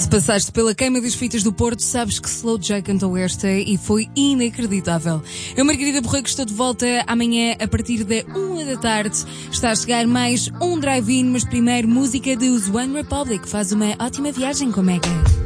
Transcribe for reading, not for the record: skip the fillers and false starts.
passaste pela queima das fitas do Porto, sabes que Slow J cantou esta e foi inacreditável. Eu, Margarida Borrego, estou de volta amanhã a partir da 1 da tarde. Está a chegar mais um drive-in, mas primeiro música dos One Republic. Faz uma ótima viagem com a Mega.